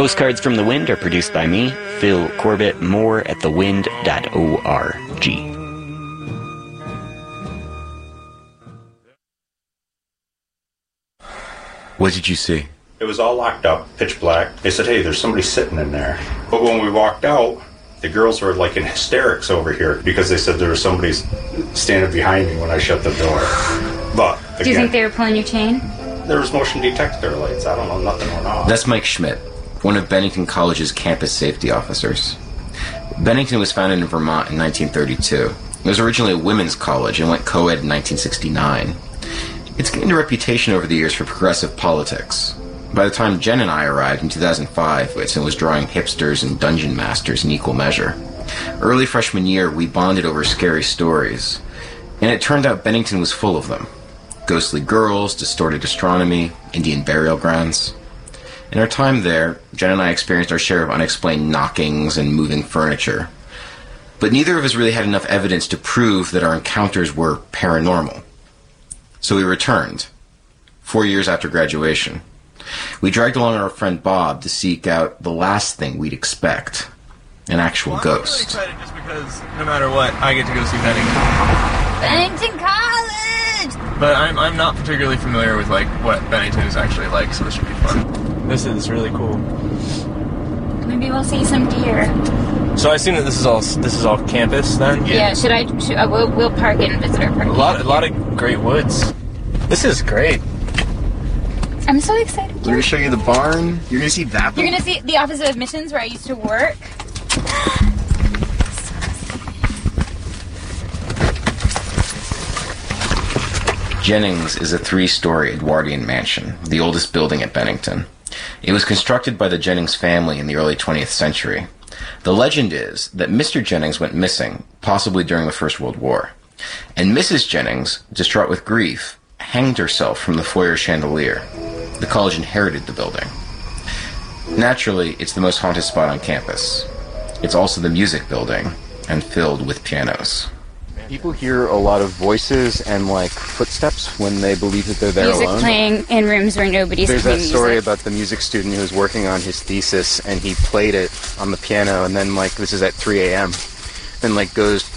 Postcards from the Wind are produced by me, Phil Corbett. More at thewind.org. What did you see? It was all locked up, pitch black. They said, hey, there's somebody sitting in there. But when we walked out, the girls were like in hysterics over here because they said there was somebody standing behind me when I shut the door. But again, do you think they were pulling your chain? There was motion detector lights. I don't know, nothing went off. That's Mike Schmidt, one of Bennington College's campus safety officers. Bennington was founded in Vermont in 1932. It was originally a women's college and went co-ed in 1969. It's gained a reputation over the years for progressive politics. By the time Jen and I arrived in 2005, Whitson was drawing hipsters and dungeon masters in equal measure. Early freshman year, we bonded over scary stories, and it turned out Bennington was full of them. Ghostly girls, distorted astronomy, Indian burial grounds. In our time there, Jen and I experienced our share of unexplained knockings and moving furniture. But neither of us really had enough evidence to prove that our encounters were paranormal. So we returned, 4 years after graduation. We dragged along our friend Bob to seek out the last thing we'd expect, an actual ghost. I'm really excited just because no matter what, I get to go see Bennington. Bennington College! But I'm not particularly familiar with like what Bennington is actually like, so this should be fun. This is really cool. Maybe we'll see some deer. So I assume that this is all campus then? Yeah. We'll park in visitor park. A lot of great woods. This is great. I'm so excited. We're going to show you the barn. You're going to see that. You're going to see the Office of Admissions where I used to work. Jennings is a 3-story Edwardian mansion, the oldest building at Bennington. It was constructed by the Jennings family in the early 20th century. The legend is that Mr. Jennings went missing, possibly during the First World War, and Mrs. Jennings, distraught with grief, hanged herself from the foyer chandelier. The college inherited the building. Naturally, it's the most haunted spot on campus. It's also the music building, and filled with pianos. People hear a lot of voices and like footsteps when they believe that they're there music alone. Playing in rooms where nobody's There's playing that story music. about the music student who was working on his thesis and he played it on the piano and then like this is at 3 a.m. and like goes